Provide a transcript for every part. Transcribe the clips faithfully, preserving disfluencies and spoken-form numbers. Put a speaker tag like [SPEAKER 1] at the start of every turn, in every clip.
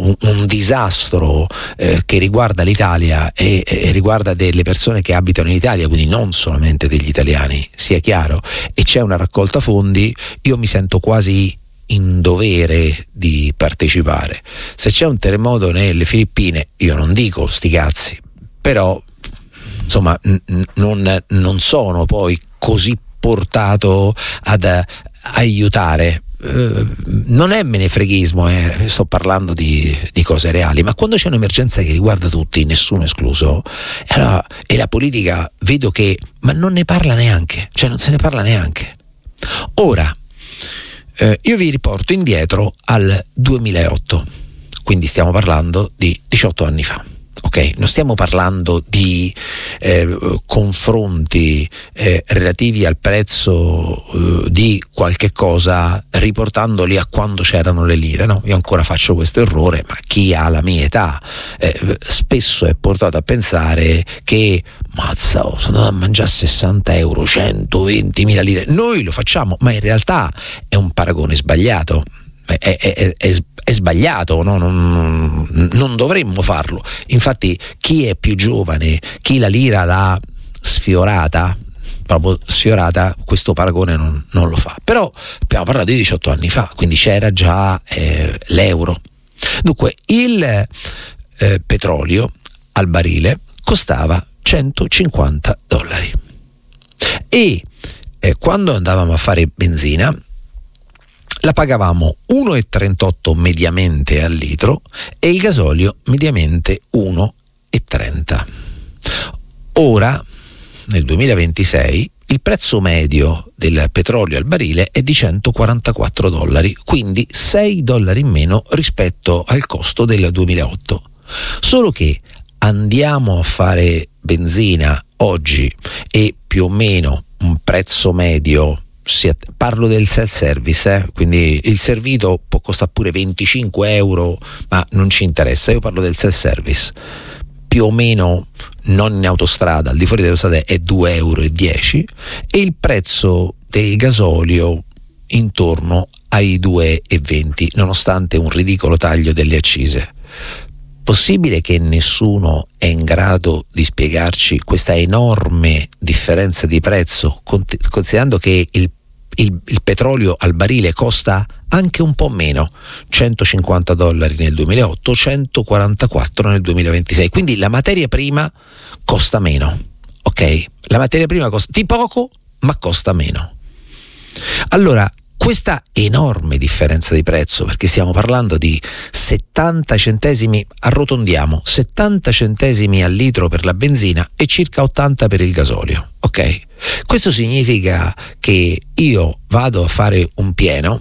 [SPEAKER 1] un, un disastro eh, che riguarda l'Italia e, e riguarda delle persone che abitano in Italia, quindi non solamente degli italiani, sia chiaro, e c'è una raccolta fondi, io mi sento quasi in dovere di partecipare. Se c'è un terremoto nelle Filippine, io non dico sti cazzi, però insomma n- non, non sono poi così portato ad uh, aiutare. Uh, non è menefreghismo, eh. Sto parlando di, di cose reali, ma quando c'è un'emergenza che riguarda tutti, nessuno escluso, allora, e la politica vedo che ma non ne parla neanche, cioè non se ne parla neanche. Ora eh, io vi riporto indietro al duemilaotto, quindi stiamo parlando di diciotto anni fa. Ok, non stiamo parlando di eh, confronti eh, relativi al prezzo eh, di qualche cosa riportandoli a quando c'erano le lire, no? Io ancora faccio questo errore, ma chi ha la mia età eh, spesso è portato a pensare che mazza, oh, sono andato a mangiare sessanta euro, centoventimila lire. Noi lo facciamo, ma in realtà è un paragone sbagliato. È, è, è, è, è sbagliato, no? non, non dovremmo farlo. Infatti chi è più giovane, chi la lira l'ha sfiorata, proprio sfiorata, questo paragone non, non lo fa. Però abbiamo parlato di diciotto anni fa, quindi c'era già eh, l'euro. Dunque il eh, petrolio al barile costava centocinquanta dollari e eh, quando andavamo a fare benzina la pagavamo uno virgola trentotto mediamente al litro e il gasolio mediamente uno virgola trenta. Ora, nel duemilaventisei, il prezzo medio del petrolio al barile è di centoquarantaquattro dollari, quindi sei dollari in meno rispetto al costo del duemilaotto. Solo che andiamo a fare benzina oggi e più o meno un prezzo medio, parlo del self-service, eh? Quindi il servito può costare pure venticinque euro, ma non ci interessa, io parlo del self-service, più o meno non in autostrada, al di fuori dell'autostrada è due euro e dieci e il prezzo del gasolio intorno ai due e venti, nonostante un ridicolo taglio delle accise. Possibile che nessuno è in grado di spiegarci questa enorme differenza di prezzo, considerando che il, il, il petrolio al barile costa anche un po' meno, centocinquanta dollari nel duemilaotto, centoquarantaquattro nel duemilaventisei, quindi la materia prima costa meno, ok? La materia prima costa di poco, ma costa meno. Allora, questa enorme differenza di prezzo, perché stiamo parlando di settanta centesimi, arrotondiamo, settanta centesimi al litro per la benzina e circa ottanta per il gasolio, ok? Questo significa che io vado a fare un pieno,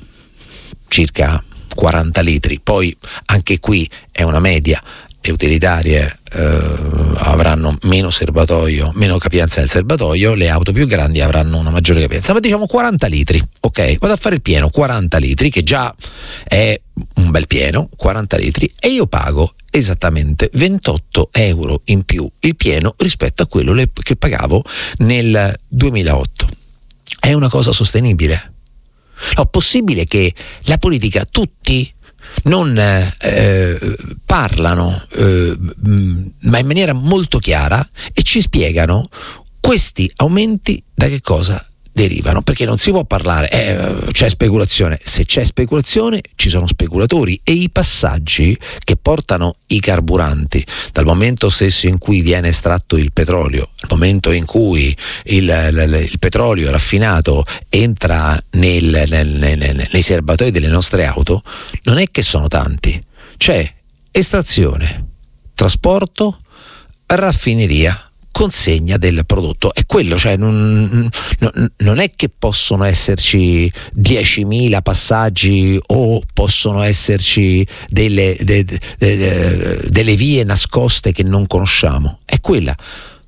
[SPEAKER 1] circa quaranta litri, poi anche qui è una media, le utilitarie eh, avranno meno serbatoio, meno capienza nel serbatoio, le auto più grandi avranno una maggiore capienza, ma diciamo quaranta litri, ok? Vado a fare il pieno, quaranta litri, che già è un bel pieno, quaranta litri, e io pago esattamente ventotto euro in più il pieno rispetto a quello le, che pagavo nel duemilaotto. È una cosa sostenibile? No, possibile che la politica, tutti non eh, parlano eh, ma in maniera molto chiara e ci spiegano questi aumenti da che cosa derivano, perché non si può parlare eh, c'è speculazione, se c'è speculazione ci sono speculatori e i passaggi che portano i carburanti dal momento stesso in cui viene estratto il petrolio al momento in cui il, il, il petrolio raffinato entra nel, nel, nel, nei serbatoi delle nostre auto, non è che sono tanti, c'è estrazione, trasporto, raffineria, consegna del prodotto, è quello, cioè non, non, non è che possono esserci diecimila passaggi o possono esserci delle, de, de, de, delle vie nascoste che non conosciamo, è quella.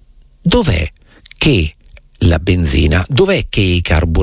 [SPEAKER 1] Dov'è che la benzina, dov'è che i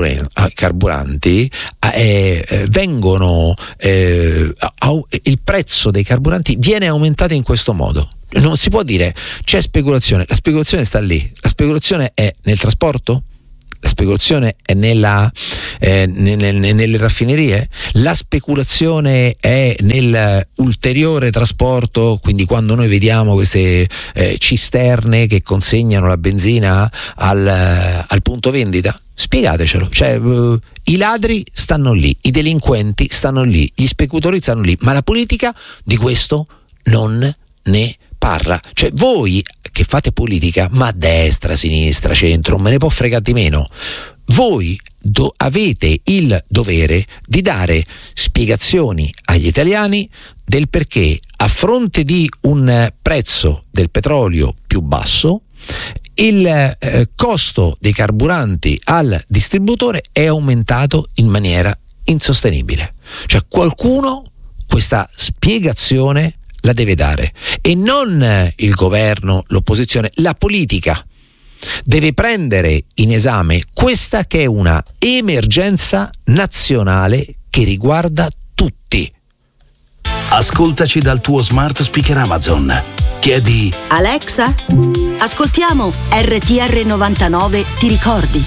[SPEAKER 1] carburanti eh, eh, vengono eh, au, il prezzo dei carburanti viene aumentato in questo modo? Non si può dire c'è speculazione, la speculazione sta lì, la speculazione è nel trasporto, La speculazione è nella, eh, nelle, nelle raffinerie, la speculazione è nel ulteriore trasporto, quindi quando noi vediamo queste eh, cisterne che consegnano la benzina al, al punto vendita. Spiegatecelo, cioè uh, i ladri stanno lì, i delinquenti stanno lì, gli speculatori stanno lì, ma la politica di questo non ne parla. Cioè voi che fate politica, ma destra, sinistra, centro, me ne può fregare di meno, voi do- avete il dovere di dare spiegazioni agli italiani del perché, a fronte di un prezzo del petrolio più basso, il eh, costo dei carburanti al distributore è aumentato in maniera insostenibile. Cioè qualcuno questa spiegazione la deve dare, e non il governo, l'opposizione, la politica deve prendere in esame questa che è una emergenza nazionale che riguarda tutti.
[SPEAKER 2] Ascoltaci dal tuo smart speaker Amazon. Chiedi:
[SPEAKER 3] Alexa, ascoltiamo R T R novantanove, ti ricordi?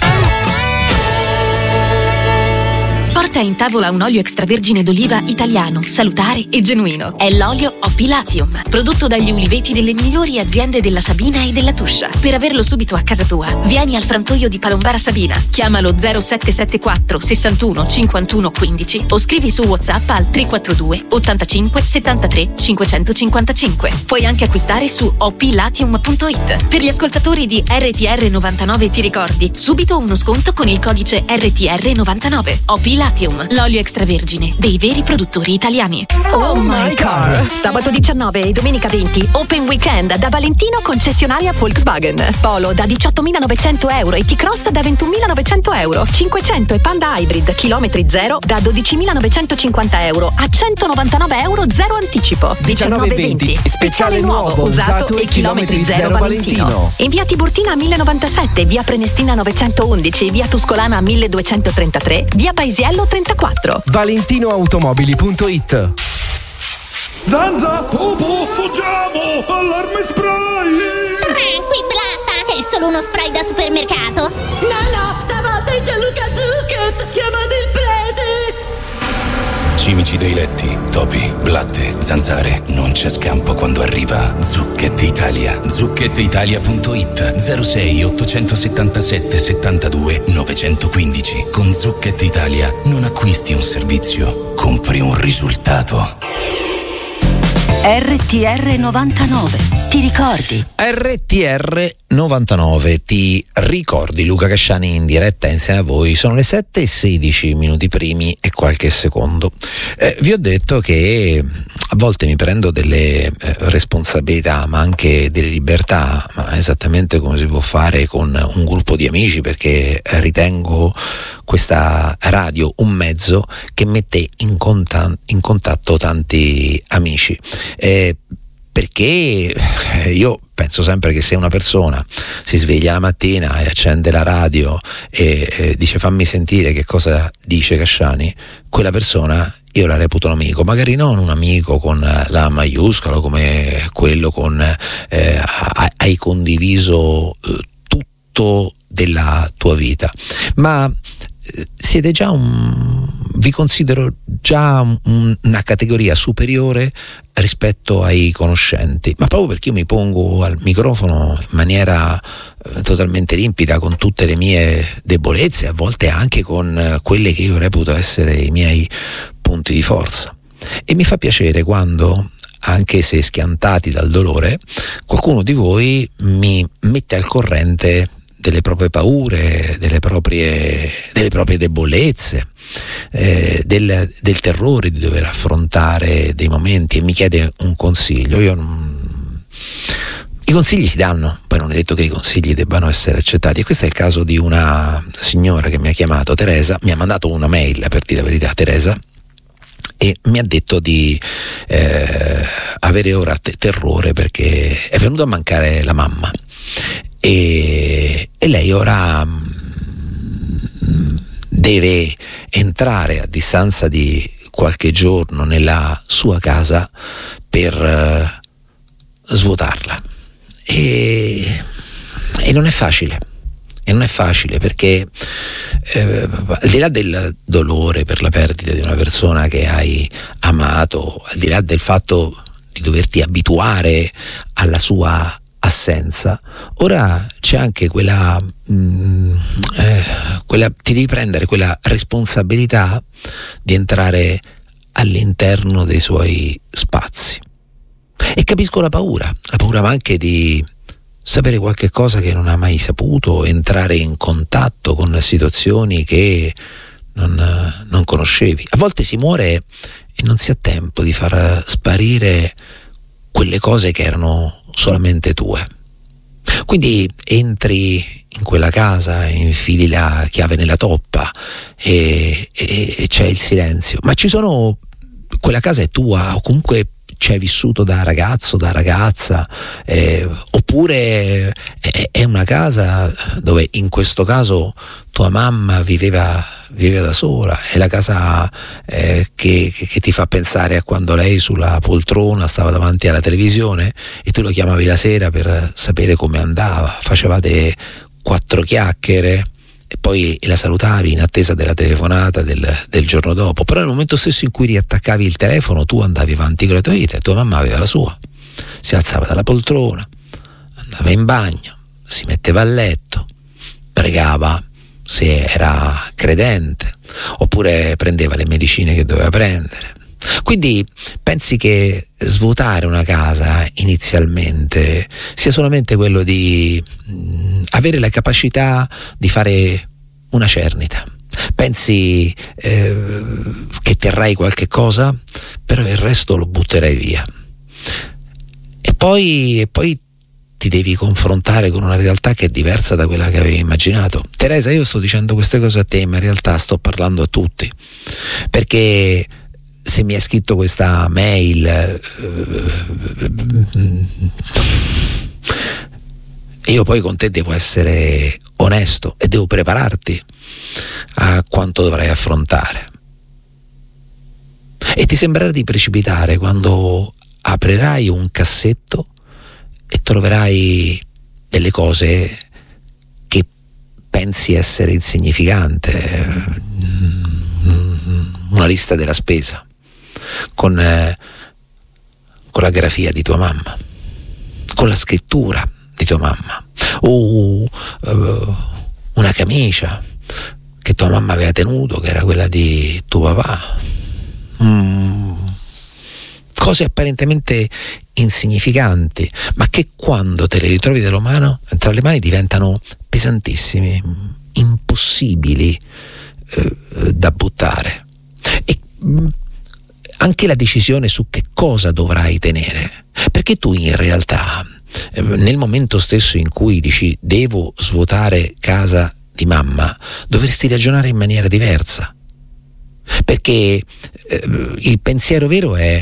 [SPEAKER 4] Porta in tavola un olio extravergine d'oliva italiano, salutare e genuino. È l'olio Oppi Latium, prodotto dagli uliveti delle migliori aziende della Sabina e della Tuscia. Per averlo subito a casa tua, vieni al frantoio di Palombara Sabina. Chiamalo zero sette sette quattro sessantuno cinquantuno quindici o scrivi su WhatsApp al tre quattro due ottantacinque settantatré cinquecentocinquantacinque. Puoi anche acquistare su oplatium punto it. Per gli ascoltatori di R T R novantanove ti ricordi, subito uno sconto con il codice R T R novantanove. Oppi Latium, l'olio extravergine dei veri produttori italiani.
[SPEAKER 5] Oh my car! Sabato diciannove e domenica venti, Open Weekend da Valentino concessionaria Volkswagen. Polo da diciottomilanovecento euro e T-Cross da ventunomilanovecento euro. cinquecento e Panda Hybrid chilometri zero da dodicimilanovecentocinquanta euro a centonovantanove euro zero anticipo.
[SPEAKER 6] diciannove venti, speciale nuovo, usato e chilometri zero Valentino.
[SPEAKER 5] In via Tiburtina millenovantasette, via Prenestina novecentoundici, via Tuscolana milleduecentotrentatré, via Paisiello trentaquattro.
[SPEAKER 6] valentinoautomobili punto it.
[SPEAKER 7] Zanza, Popo, fuggiamo! Allarme spray!
[SPEAKER 8] Tranqui, Blatta, è solo uno spray da supermercato.
[SPEAKER 9] No, no, stavolta è Gianluca Zucchet, chiamate il prete!
[SPEAKER 2] Cimici dei letti, topi, blatte, zanzare, non c'è scampo quando arriva Zucchet Italia. zucchet italia punto it. Zero sei ottocentosettantasette settantadue novecentoquindici. Con Zucchet Italia non acquisti un servizio, compri un risultato.
[SPEAKER 3] R T R novantanove, ti ricordi?
[SPEAKER 1] R T R novantanove, ti ricordi? Luca Casciani in diretta insieme a voi. Sono le sette e sedici minuti primi e qualche secondo. Eh, vi ho detto che a volte mi prendo delle eh, responsabilità, ma anche delle libertà, ma esattamente come si può fare con un gruppo di amici, perché ritengo questa radio un mezzo che mette in, conta- in contatto tanti amici. Eh, perché io penso sempre che se una persona si sveglia la mattina e accende la radio e, e dice fammi sentire che cosa dice Casciani, quella persona io la reputo un amico, magari non un amico con la maiuscola come quello con eh, hai condiviso eh, tutto della tua vita, ma siete già un vi considero già un, una categoria superiore rispetto ai conoscenti, ma proprio perché io mi pongo al microfono in maniera eh, totalmente limpida, con tutte le mie debolezze, a volte anche con eh, quelle che io reputo essere i miei punti di forza. E mi fa piacere quando, anche se schiantati dal dolore, qualcuno di voi mi mette al corrente delle proprie paure, delle proprie, delle proprie debolezze, eh, del, del terrore di dover affrontare dei momenti, e mi chiede un consiglio. Io non... I consigli si danno, poi non è detto che i consigli debbano essere accettati, e questo è il caso di una signora che mi ha chiamato, Teresa, mi ha mandato una mail, per dire la verità, Teresa, e mi ha detto di eh, avere ora te- terrore perché è venuta a mancare la mamma. E, e lei ora mh, deve entrare a distanza di qualche giorno nella sua casa per uh, svuotarla, e, e non è facile, E non è facile perché eh, al di là del dolore per la perdita di una persona che hai amato, al di là del fatto di doverti abituare alla sua assenza, ora c'è anche quella, mh, eh, quella ti devi prendere quella responsabilità di entrare all'interno dei suoi spazi. E capisco la paura, la paura ma anche di sapere qualche cosa che non ha mai saputo, entrare in contatto con situazioni che non, non conoscevi. A volte si muore e non si ha tempo di far sparire quelle cose che erano solamente tue. Quindi entri in quella casa, infili la chiave nella toppa e, e, e c'è il silenzio. Ma ci sono, quella casa è tua, o comunque ci hai vissuto da ragazzo, da ragazza, eh, oppure è, è una casa dove in questo caso tua mamma viveva, viveva da sola, è la casa eh, che, che, che ti fa pensare a quando lei sulla poltrona stava davanti alla televisione e tu lo chiamavi la sera per sapere come andava, facevate quattro chiacchiere e poi la salutavi in attesa della telefonata del, del giorno dopo. Però nel momento stesso in cui riattaccavi il telefono tu andavi avanti con la tua vita e tua mamma aveva la sua, si alzava dalla poltrona, andava in bagno, si metteva a letto, pregava se era credente, oppure prendeva le medicine che doveva prendere. Quindi pensi che svuotare una casa inizialmente sia solamente quello di mh, avere la capacità di fare una cernita? Pensi eh, che terrai qualche cosa, però il resto lo butterai via. E poi, e poi ti devi confrontare con una realtà che è diversa da quella che avevi immaginato. Teresa, io sto dicendo queste cose a te, ma in realtà sto parlando a tutti, perché se mi hai scritto questa mail eh, io poi con te devo essere onesto e devo prepararti a quanto dovrai affrontare. E ti sembrerà di precipitare quando aprirai un cassetto e troverai delle cose che pensi essere insignificante, una lista della spesa con, eh, con la grafia di tua mamma, con la scrittura di tua mamma, o uh, una camicia che tua mamma aveva tenuto, che era quella di tuo papà. Mm. Cose apparentemente insignificanti, ma che quando te le ritrovi tra le mani, tra le mani diventano pesantissimi, impossibili eh, da buttare. E mh, anche la decisione su che cosa dovrai tenere, perché tu in realtà eh, nel momento stesso in cui dici devo svuotare casa di mamma, dovresti ragionare in maniera diversa, perché eh, il pensiero vero è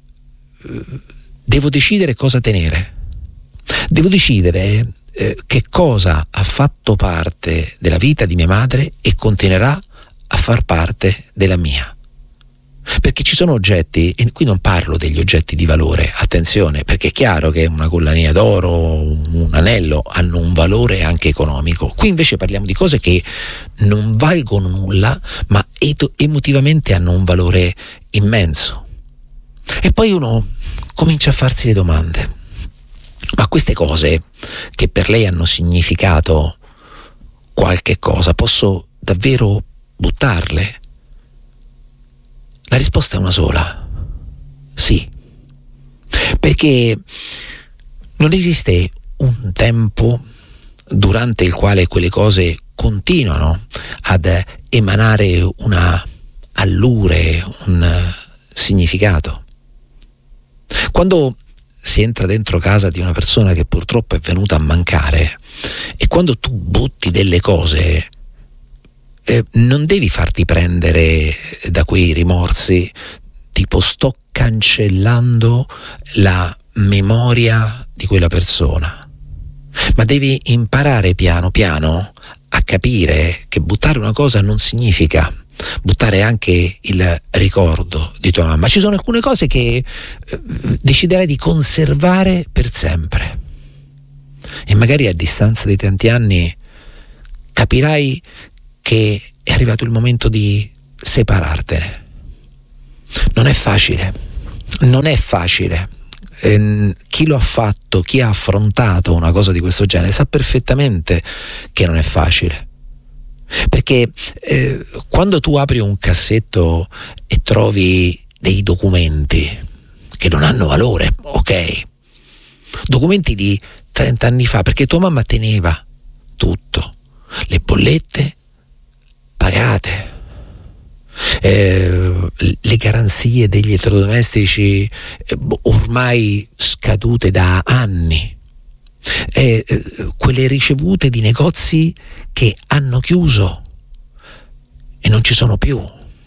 [SPEAKER 1] devo decidere cosa tenere, devo decidere eh, che cosa ha fatto parte della vita di mia madre e continuerà a far parte della mia. Perché ci sono oggetti, e qui non parlo degli oggetti di valore, attenzione, perché è chiaro che una collanina d'oro, un anello hanno un valore anche economico. Qui invece parliamo di cose che non valgono nulla, ma eto- emotivamente hanno un valore immenso. E poi uno comincia a farsi le domande: ma queste cose che per lei hanno significato qualche cosa, posso davvero buttarle? La risposta è una sola: sì. Perché non esiste un tempo durante il quale quelle cose continuano ad emanare una allure, un significato. Quando si entra dentro casa di una persona che purtroppo è venuta a mancare, e quando tu butti delle cose, eh, non devi farti prendere da quei rimorsi tipo sto cancellando la memoria di quella persona, ma devi imparare piano piano a capire che buttare una cosa non significa buttare anche il ricordo di tua mamma. Ci sono alcune cose che eh, deciderai di conservare per sempre, e magari a distanza di tanti anni capirai che è arrivato il momento di separartene. Non è facile, non è facile. Eh, chi lo ha fatto, chi ha affrontato una cosa di questo genere sa perfettamente che non è facile, perché eh, quando tu apri un cassetto e trovi dei documenti che non hanno valore, ok, documenti di trenta anni fa, perché tua mamma teneva tutto, le bollette pagate, Eh, le garanzie degli elettrodomestici eh, ormai scadute da anni, eh, eh, quelle ricevute di negozi che hanno chiuso e non ci sono più.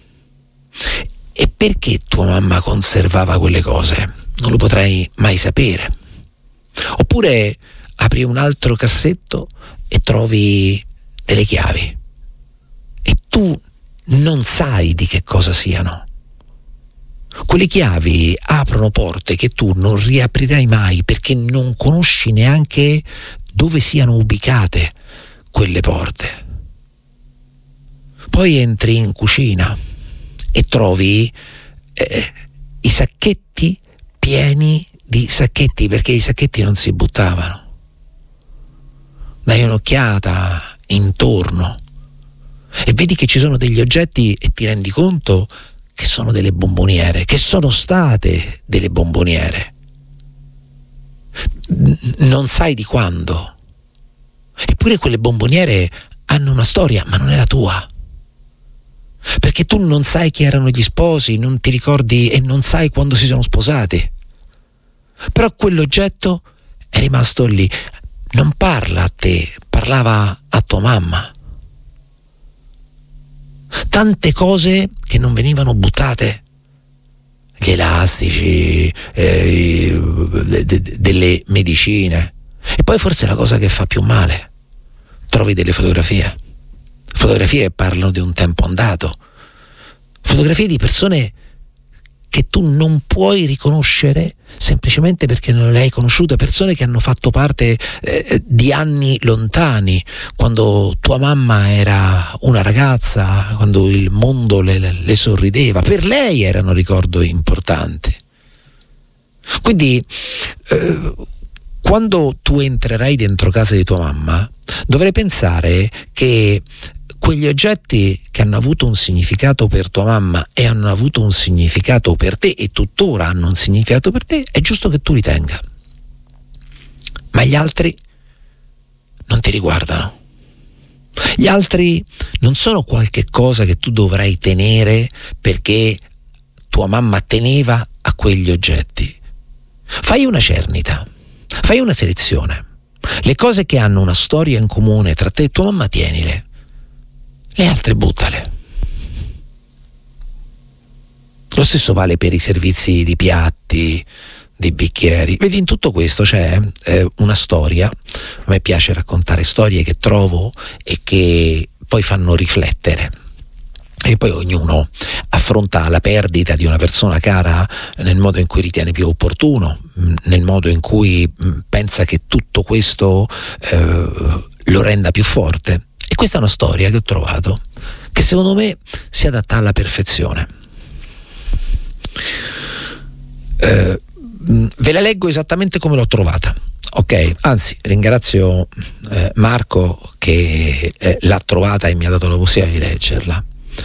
[SPEAKER 1] E perché tua mamma conservava quelle cose? Non lo potrai mai sapere. Oppure apri un altro cassetto e trovi delle chiavi e tu non sai di che cosa siano. Quelle chiavi aprono porte che tu non riaprirai mai, perché non conosci neanche dove siano ubicate quelle porte. Poi entri in cucina e trovi eh, i sacchetti pieni di sacchetti, perché i sacchetti non si buttavano. Dai un'occhiata intorno e vedi che ci sono degli oggetti e ti rendi conto che sono delle bomboniere, che sono state delle bomboniere. Non sai di quando. Eppure quelle bomboniere hanno una storia, ma non è la tua. Perché tu non sai chi erano gli sposi, non ti ricordi e non sai quando si sono sposati. Però quell'oggetto è rimasto lì. Non parla a te, parlava a tua mamma. Tante cose che non venivano buttate, gli elastici, eh, de, de, delle medicine. E poi forse la cosa che fa più male, trovi delle fotografie fotografie che parlano di un tempo andato, fotografie di persone che tu non puoi riconoscere semplicemente perché non le hai conosciute, persone che hanno fatto parte eh, di anni lontani, quando tua mamma era una ragazza, quando il mondo le, le sorrideva, per lei erano ricordi importanti. Quindi eh, quando tu entrerai dentro casa di tua mamma, dovrai pensare che quegli oggetti che hanno avuto un significato per tua mamma e hanno avuto un significato per te e tuttora hanno un significato per te, è giusto che tu li tenga. Ma gli altri non ti riguardano. Gli altri non sono qualche cosa che tu dovrai tenere perché tua mamma teneva a quegli oggetti. Fai una cernita, fai una selezione. Le cose che hanno una storia in comune tra te e tua mamma tienile. Le altre buttale. Lo stesso vale per i servizi di piatti, di bicchieri. Vedi, in tutto questo c'è eh, una storia. A me piace raccontare storie che trovo e che poi fanno riflettere. E poi ognuno affronta la perdita di una persona cara nel modo in cui ritiene più opportuno, nel modo in cui pensa che tutto questo eh, lo renda più forte. E questa è una storia che ho trovato che secondo me si adatta alla perfezione. Eh, ve la leggo esattamente come l'ho trovata, ok? Anzi, ringrazio eh, Marco che eh, l'ha trovata e mi ha dato la possibilità di leggerla.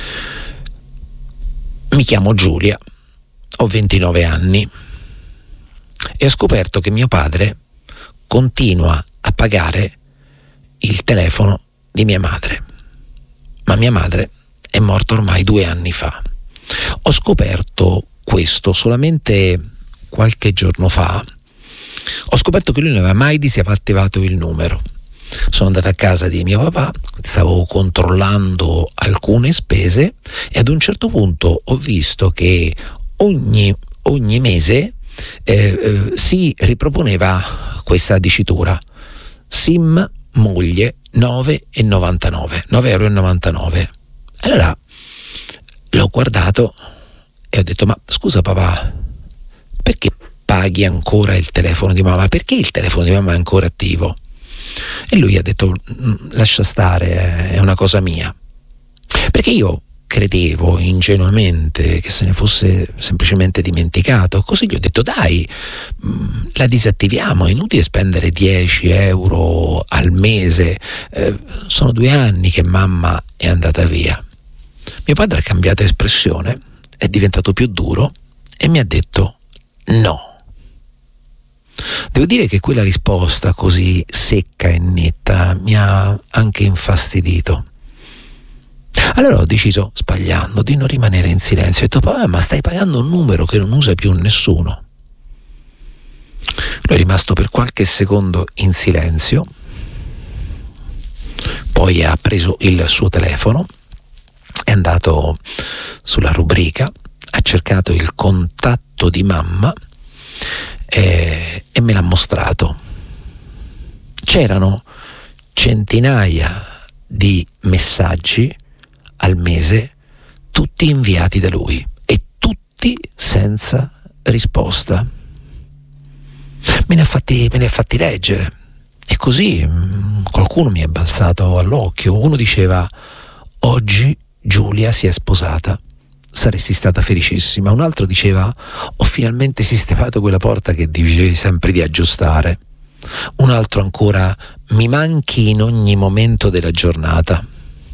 [SPEAKER 1] Mi chiamo Giulia, ho ventinove anni e ho scoperto che mio padre continua a pagare il telefono di mia madre, ma mia madre è morta ormai due anni fa. Ho scoperto questo solamente qualche giorno fa. Ho scoperto che lui non aveva mai disattivato il numero. Sono andato a casa di mio papà, stavo controllando alcune spese e ad un certo punto ho visto che ogni, ogni mese eh, eh, si riproponeva questa dicitura: SIM moglie nove e novantanove, nove euro e novantanove. Allora l'ho guardato e ho detto: ma scusa papà, perché paghi ancora il telefono di mamma? Perché il telefono di mamma è ancora attivo? E lui ha detto: lascia stare, è una cosa mia. Perché io credevo ingenuamente che se ne fosse semplicemente dimenticato. Così gli ho detto: dai, la disattiviamo, è inutile spendere dieci euro al mese, eh, sono due anni che mamma è andata via. Mio padre ha cambiato espressione, è diventato più duro e mi ha detto no. Devo dire che quella risposta così secca e netta mi ha anche infastidito. Allora ho deciso, sbagliando, di non rimanere in silenzio. Ho detto: papà, ma stai pagando un numero che non usa più nessuno. Lui è rimasto per qualche secondo in silenzio, poi ha preso il suo telefono, è andato sulla rubrica, ha cercato il contatto di mamma e, e me l'ha mostrato. C'erano centinaia di messaggi al mese, tutti inviati da lui e tutti senza risposta. Me ne ha fatti, me ne ha fatti leggere e così mh, qualcuno mi è balzato all'occhio. Uno diceva: oggi Giulia si è sposata, saresti stata felicissima. Un altro diceva: ho finalmente sistemato quella porta che dicevi sempre di aggiustare. Un altro ancora: mi manchi in ogni momento della giornata.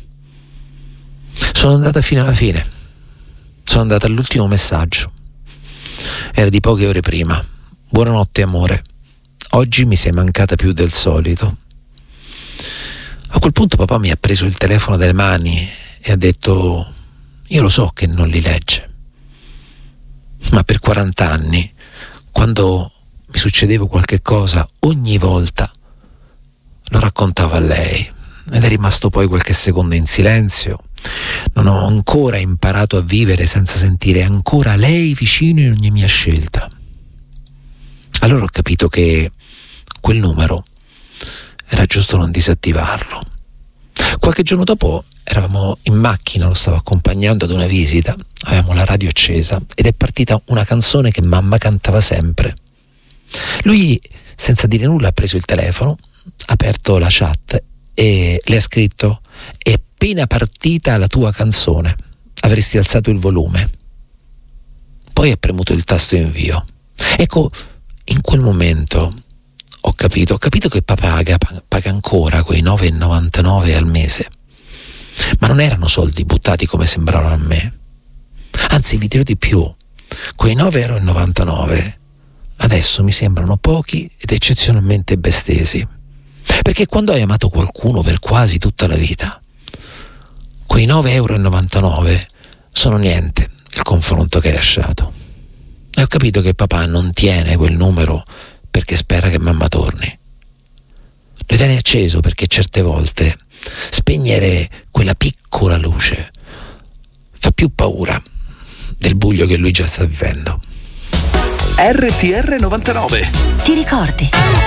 [SPEAKER 1] Sono andata fino alla fine, sono andata all'ultimo messaggio, era di poche ore prima: buonanotte amore, oggi mi sei mancata più del solito. A quel punto papà mi ha preso il telefono dalle mani e ha detto: io lo so che non li legge, ma per quaranta anni, quando mi succedeva qualche cosa, ogni volta lo raccontavo a lei ed è rimasto poi qualche secondo in silenzio. Non ho ancora imparato a vivere senza sentire ancora lei vicino in ogni mia scelta. Allora ho capito che quel numero era giusto non disattivarlo. Qualche giorno dopo eravamo in macchina, lo stavo accompagnando ad una visita, avevamo la radio accesa ed è partita una canzone che mamma cantava sempre. Lui, senza dire nulla, ha preso il telefono, ha aperto la chat e le ha scritto: è appena partita la tua canzone, avresti alzato il volume. Poi ha premuto il tasto invio. Ecco, in quel momento ho capito, ho capito che papà paga, paga ancora quei nove e novantanove al mese, ma non erano soldi buttati come sembravano a me. Anzi, vi dirò di più, quei nove e novantanove euro adesso mi sembrano pochi ed eccezionalmente bestesi, perché quando hai amato qualcuno per quasi tutta la vita, quei nove e novantanove euro sono niente il confronto che hai lasciato. E ho capito che papà non tiene quel numero perché spera che mamma torni. Lo tiene acceso perché certe volte spegnere quella piccola luce fa più paura del buio che lui già sta vivendo.
[SPEAKER 10] R T R novantanove.
[SPEAKER 3] Ti ricordi?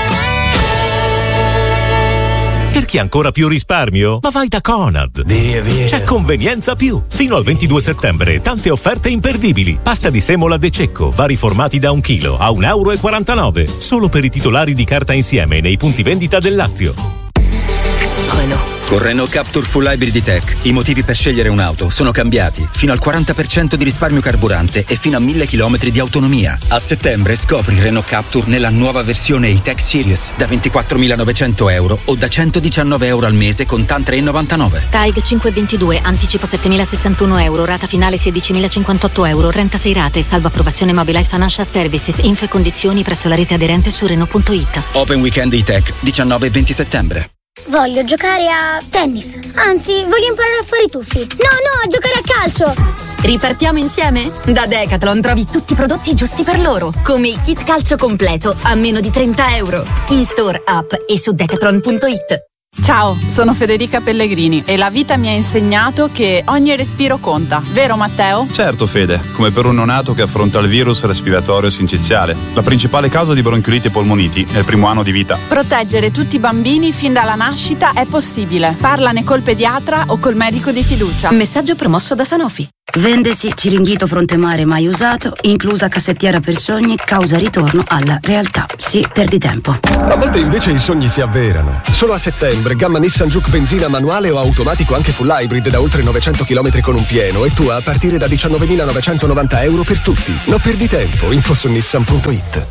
[SPEAKER 11] Per chi ha ancora più risparmio? Ma vai da Conad!
[SPEAKER 10] Via, via.
[SPEAKER 11] C'è Convenienza Più! Fino al ventidue settembre, tante offerte imperdibili. Pasta di semola De Cecco, vari formati da un chilo, a un euro e quarantanove. Solo per i titolari di carta insieme nei punti vendita del Lazio.
[SPEAKER 12] Renault. Con Renault Captur Full Hybrid E-Tech i motivi per scegliere un'auto sono cambiati. Fino al quaranta per cento di risparmio carburante e fino a mille chilometri di autonomia. A settembre scopri Renault Captur nella nuova versione E-Tech Series da ventiquattromilanovecento euro o da centodiciannove euro al mese con TAN tre virgola novantanove.
[SPEAKER 4] T A I G cinquecentoventidue, anticipo settemilasessantuno euro, rata finale sedicimilacinquantotto euro, trentasei rate, salvo approvazione Mobilize Financial Services, info e condizioni presso la rete aderente su Renault punto it.
[SPEAKER 12] Open Weekend E-Tech, diciannove e venti settembre.
[SPEAKER 8] Voglio giocare a tennis. Anzi, voglio imparare a fare i tuffi. No, no, a giocare a calcio.
[SPEAKER 4] Ripartiamo insieme? Da Decathlon trovi tutti i prodotti giusti per loro, come il kit calcio completo a meno di trenta euro. In store, app e su decathlon punto it.
[SPEAKER 13] Ciao, sono Federica Pellegrini e la vita mi ha insegnato che ogni respiro conta, vero Matteo?
[SPEAKER 14] Certo Fede, come per un neonato che affronta il virus respiratorio sinciziale. La principale causa di bronchioliti e polmoniti è il primo anno di vita.
[SPEAKER 13] Proteggere tutti i bambini fin dalla nascita è possibile. Parlane col pediatra o col medico di fiducia.
[SPEAKER 4] Messaggio promosso da Sanofi.
[SPEAKER 3] Vendesi Ciringhito Fronte Mare mai usato, inclusa cassettiera per sogni, causa ritorno alla realtà. Sì, perdi tempo.
[SPEAKER 15] A volte invece i sogni si avverano. Solo a settembre, gamma Nissan Juke benzina manuale o automatico anche full hybrid da oltre novecento chilometri con un pieno e tu a partire da diciannovemilanovecentonovanta euro per tutti. Non perdi tempo, info su nissan punto it.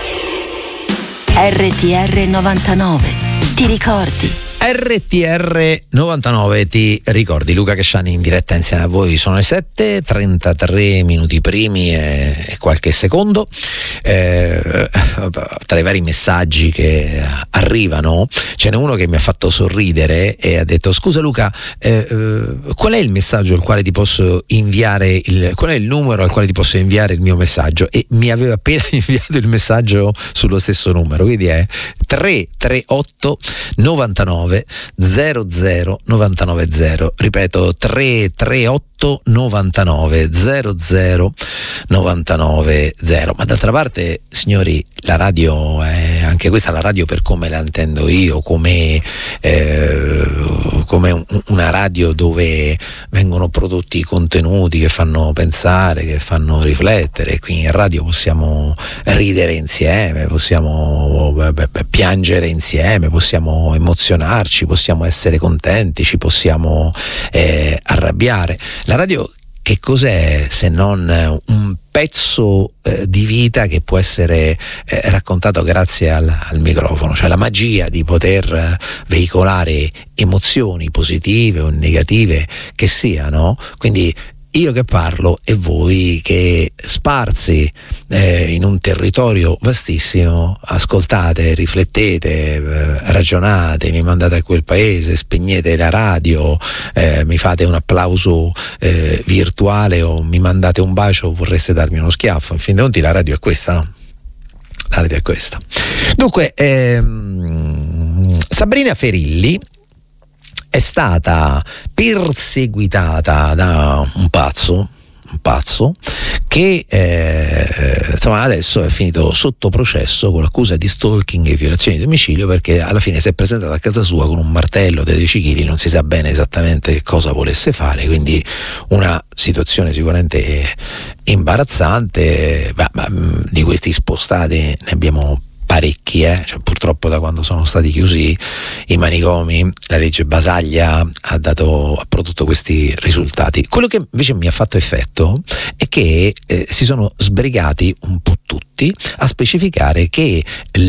[SPEAKER 3] R T R novantanove. Ti ricordi?
[SPEAKER 1] R T R novantanove, ti ricordi? Luca Casciani in diretta insieme a voi. Sono le sette, trentatré minuti primi e, e qualche secondo. Eh, tra i vari messaggi che arrivano ce n'è uno che mi ha fatto sorridere e ha detto: scusa Luca, eh, eh, qual è il messaggio al quale ti posso inviare il, qual è il numero al quale ti posso inviare il mio messaggio? E mi aveva appena inviato il messaggio sullo stesso numero, quindi è tre tre otto novantanove zero zero novantanove zero, ripeto tre tre otto novantanove zero zero novantanove zero. Ma d'altra parte, signori, la radio è anche questa, la radio per come la intendo io, come, eh, come un, una radio dove vengono prodotti contenuti che fanno pensare, che fanno riflettere. Qui in radio possiamo ridere insieme, possiamo beh, beh, piangere insieme, possiamo emozionarci, possiamo essere contenti, ci possiamo eh, arrabbiare. La radio che cos'è se non un pezzo eh, di vita che può essere eh, raccontato grazie al, al microfono, cioè la magia di poter eh, veicolare emozioni positive o negative che siano. Quindi io che parlo e voi che sparsi eh, in un territorio vastissimo ascoltate, riflettete, eh, ragionate, mi mandate a quel paese, spegnete la radio, eh, mi fate un applauso eh, virtuale o mi mandate un bacio o vorreste darmi uno schiaffo. In fin dei conti la radio è questa, no? La radio è questa. Dunque, ehm, Sabrina Ferilli è stata perseguitata da un pazzo, un pazzo che eh, insomma adesso è finito sotto processo con l'accusa di stalking e violazione di domicilio, perché alla fine si è presentata a casa sua con un martello da dieci chili, non si sa bene esattamente che cosa volesse fare, quindi una situazione sicuramente imbarazzante. Ma, ma, di questi spostati ne abbiamo parecchi, eh? Cioè, purtroppo da quando sono stati chiusi i manicomi la legge Basaglia ha dato ha prodotto questi risultati. Quello che invece mi ha fatto effetto è che eh, si sono sbrigati un po' tutti a specificare che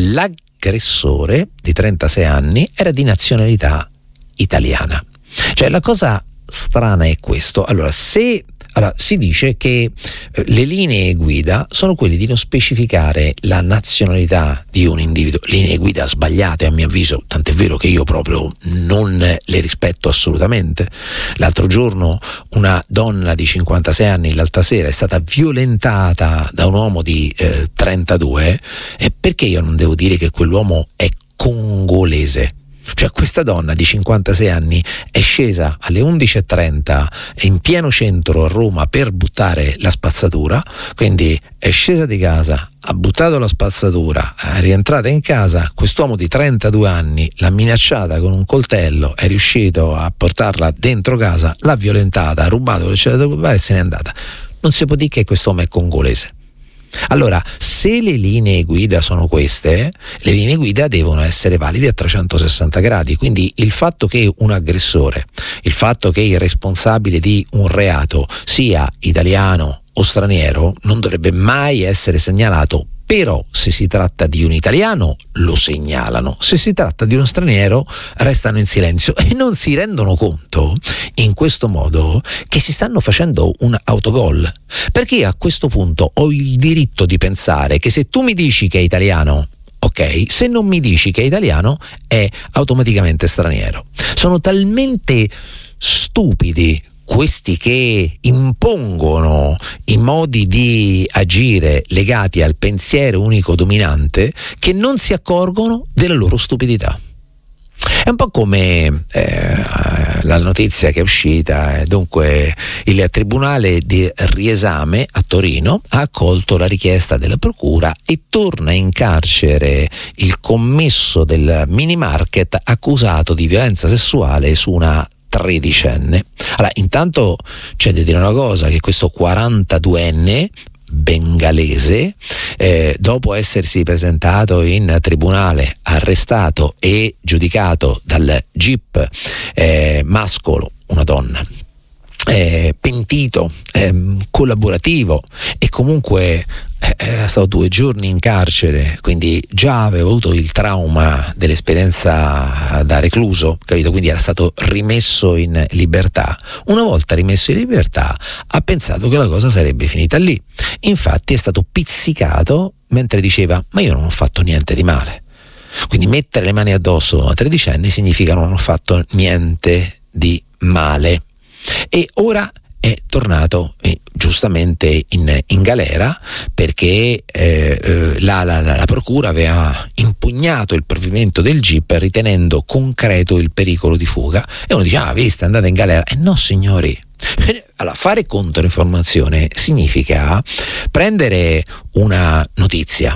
[SPEAKER 1] l'aggressore di trentasei anni era di nazionalità italiana. Cioè la cosa strana è questo. Allora, se Allora, si dice che eh, le linee guida sono quelle di non specificare la nazionalità di un individuo, linee guida sbagliate a mio avviso, tant'è vero che io proprio non le rispetto assolutamente. L'altro giorno una donna di cinquantasei anni, l'altra sera, è stata violentata da un uomo di eh, trentadue, e perché io non devo dire che quell'uomo è congolese? Cioè questa donna di cinquantasei anni è scesa alle undici e trenta in pieno centro a Roma per buttare la spazzatura, quindi è scesa di casa, ha buttato la spazzatura, è rientrata in casa, quest'uomo di trentadue anni l'ha minacciata con un coltello, è riuscito a portarla dentro casa, l'ha violentata, ha rubato le c'era da rubare e se n'è andata. Non si può dire che quest'uomo è congolese. Allora, se le linee guida sono queste, le linee guida devono essere valide a trecentosessanta gradi, quindi il fatto che un aggressore, il fatto che il responsabile di un reato sia italiano o straniero non dovrebbe mai essere segnalato. Però se si tratta di un italiano lo segnalano, se si tratta di uno straniero restano in silenzio e non si rendono conto in questo modo che si stanno facendo un autogol, perché a questo punto ho il diritto di pensare che se tu mi dici che è italiano, ok, se non mi dici che è italiano è automaticamente straniero. Sono talmente stupidi questi che impongono i modi di agire legati al pensiero unico dominante, che non si accorgono della loro stupidità. È un po' come eh, la notizia che è uscita, eh, dunque il Tribunale di Riesame a Torino ha accolto la richiesta della procura e torna in carcere il commesso del mini market accusato di violenza sessuale su una tredicenne. Allora, intanto c'è da dire una cosa, che questo quarantaduenne bengalese, eh, dopo essersi presentato in tribunale, arrestato e giudicato dal G I P eh, mascolo, una donna, eh, pentito, eh, collaborativo e comunque è stato due giorni in carcere, quindi già aveva avuto il trauma dell'esperienza da recluso, capito? Quindi era stato rimesso in libertà. Una volta rimesso in libertà ha pensato che la cosa sarebbe finita lì. Infatti è stato pizzicato mentre diceva: ma io non ho fatto niente di male. Quindi mettere le mani addosso a una tredicenne significa non ho fatto niente di male. E ora è tornato eh, giustamente in, in galera perché eh, eh, la, la, la procura aveva impugnato il provvedimento del G I P ritenendo concreto il pericolo di fuga, e uno dice: ah, viste, andate in galera. E eh no, signori. Allora, fare controinformazione significa prendere una notizia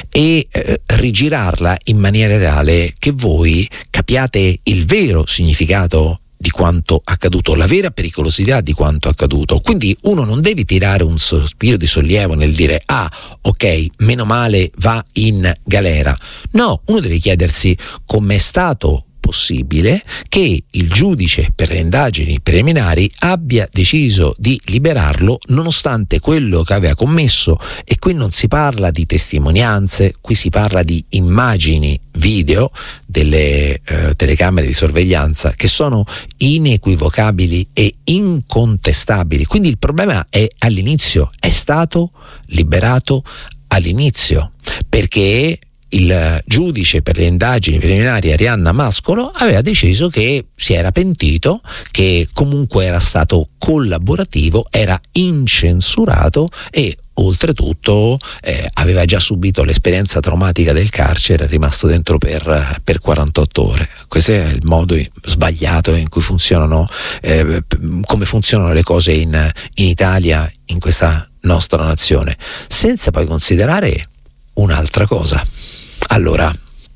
[SPEAKER 1] e eh, rigirarla in maniera tale che voi capiate il vero significato di quanto accaduto, la vera pericolosità di quanto accaduto. Quindi uno non deve tirare un sospiro di sollievo nel dire: ah, ok, meno male, va in galera. No, uno deve chiedersi come è stato possibile che il giudice per le indagini preliminari abbia deciso di liberarlo nonostante quello che aveva commesso. E qui non si parla di testimonianze, qui si parla di immagini video delle eh, telecamere di sorveglianza che sono inequivocabili e incontestabili. Quindi il problema è all'inizio, è stato liberato all'inizio perché il giudice per le indagini preliminari Arianna Mascolo aveva deciso che si era pentito, che comunque era stato collaborativo, era incensurato e oltretutto eh, aveva già subito l'esperienza traumatica del carcere, è rimasto dentro per, per quarantotto ore. Questo è il modo sbagliato in cui funzionano, eh, come funzionano le cose in, in Italia, in questa nostra nazione, senza poi considerare un'altra cosa. Allora,